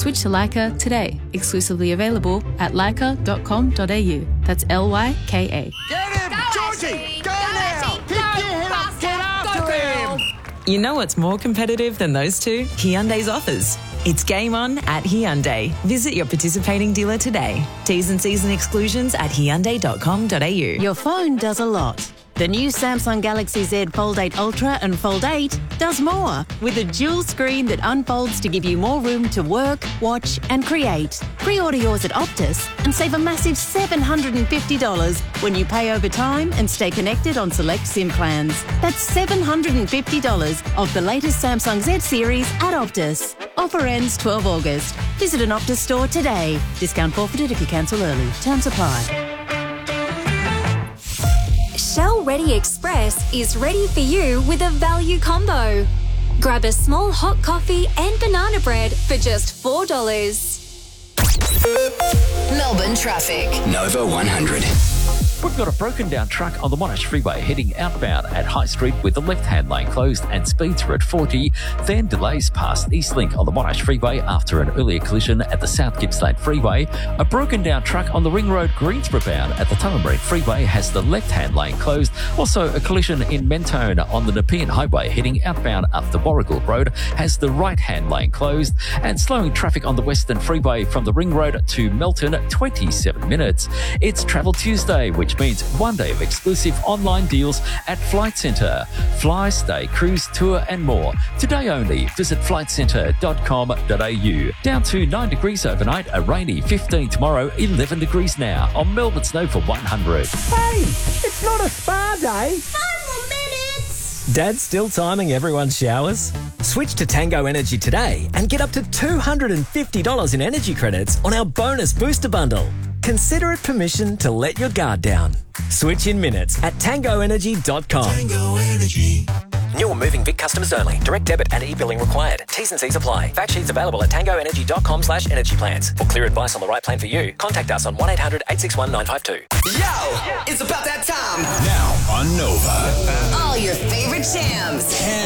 Switch to Leica today. Exclusively available at leica.com.au. That's Lyka. Get him! Georgie! Go now! Pick your head up! Get after him! You know what's more competitive than those two? Hyundai's offers. It's game on at Hyundai. Visit your participating dealer today. T's and C's and exclusions at hyundai.com.au. Your phone does a lot. The new Samsung Galaxy Z Fold 8 Ultra and Fold 8 does more, with a dual screen that unfolds to give you more room to work, watch and create. Pre-order yours at Optus and save a massive $750 when you pay over time and stay connected on select SIM plans. That's $750 off the latest Samsung Z series at Optus. Offer ends 12 August. Visit an Optus store today. Discount forfeited if you cancel early. Terms apply. Shell Ready Express is ready for you with a value combo. Grab a small hot coffee and banana bread for just $4. Melbourne traffic. Nova 100. We've got a broken down truck on the Monash Freeway heading outbound at High Street with the left-hand lane closed and speeds are at 40. Then delays past Eastlink on the Monash Freeway after an earlier collision at the South Gippsland Freeway. A broken down truck on the Ring Road Greensboro bound at the Tullamarine Freeway has the left-hand lane closed. Also, a collision in Mentone on the Nepean Highway heading outbound up the Warrigal Road has the right-hand lane closed. And slowing traffic on the Western Freeway from the Ring Road to Melton, 27 minutes. It's Travel Tuesday, which means one day of exclusive online deals at Flight Centre. Fly, stay, cruise, tour and more. Today only, visit flightcentre.com.au. Down to 9 degrees overnight, a rainy 15 tomorrow, 11 degrees now on Melbourne Snow for 100. Hey, it's not a spa day. 5 more minutes. Dad's still timing everyone's showers? Switch to Tango Energy today and get up to $250 in energy credits on our bonus booster bundle. Consider it permission to let your guard down. Switch in minutes at tangoenergy.com. Tango Energy. New or moving Vic customers only. Direct debit and e-billing required. T's and C's apply. Fact sheets available at tangoenergy.com/energy plans. For clear advice on the right plan for you, contact us on 1-800-861-952. Yo, it's about that time. Now on Nova. All your favorite jams.